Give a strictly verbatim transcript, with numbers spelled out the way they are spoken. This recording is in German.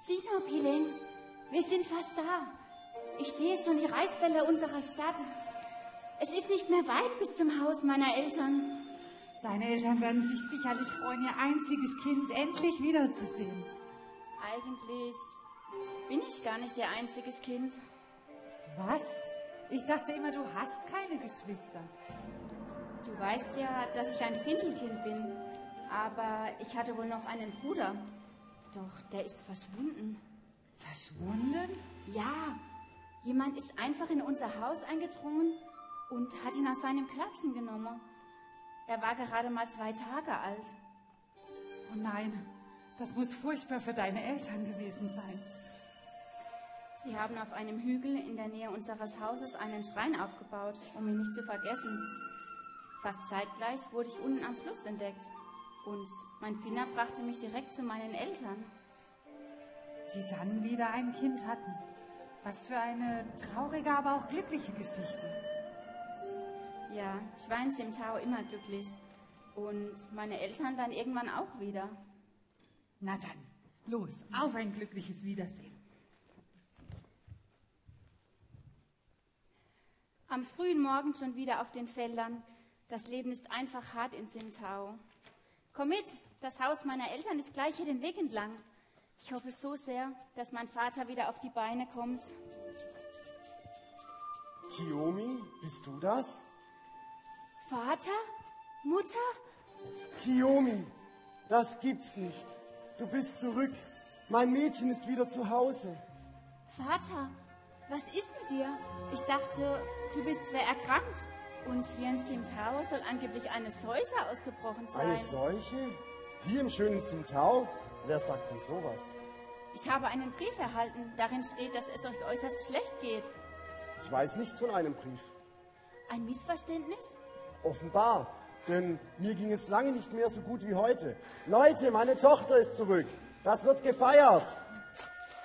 Sieh nur, Piling, wir sind fast da. Ich sehe schon die Reisfelder unserer Stadt. Es ist nicht mehr weit bis zum Haus meiner Eltern. Deine Eltern werden sich sicherlich freuen, ihr einziges Kind endlich wiederzusehen. Eigentlich bin ich gar nicht ihr einziges Kind. Was? Ich dachte immer, du hast keine Geschwister. Du weißt ja, dass ich ein Findelkind bin. Aber ich hatte wohl noch einen Bruder. Doch der ist verschwunden. Verschwunden? Ja, jemand ist einfach in unser Haus eingedrungen und hat ihn aus seinem Körbchen genommen. Er war gerade mal zwei Tage alt. Oh nein, das muss furchtbar für deine Eltern gewesen sein. Sie haben auf einem Hügel in der Nähe unseres Hauses einen Schrein aufgebaut, um ihn nicht zu vergessen. Fast zeitgleich wurde ich unten am Fluss entdeckt. Und mein Finger brachte mich direkt zu meinen Eltern. Die dann wieder ein Kind hatten. Was für eine traurige, aber auch glückliche Geschichte. Ja, ich war in Simtao immer glücklich. Und meine Eltern dann irgendwann auch wieder. Na dann, los, auf ein glückliches Wiedersehen. Am frühen Morgen schon wieder auf den Feldern. Das Leben ist einfach hart in Simtao. Komm mit, das Haus meiner Eltern ist gleich hier den Weg entlang. Ich hoffe so sehr, dass mein Vater wieder auf die Beine kommt. Kiyomi, bist du das? Vater? Mutter? Kiyomi, das gibt's nicht. Du bist zurück. Mein Mädchen ist wieder zu Hause. Vater, was ist mit dir? Ich dachte, du bist schwer erkrankt. Und hier in Simtao soll angeblich eine Seuche ausgebrochen sein. Eine Seuche? Hier im schönen Simtao? Wer sagt denn sowas? Ich habe einen Brief erhalten. Darin steht, dass es euch äußerst schlecht geht. Ich weiß nichts von einem Brief. Ein Missverständnis? Offenbar, denn mir ging es lange nicht mehr so gut wie heute. Leute, meine Tochter ist zurück. Das wird gefeiert.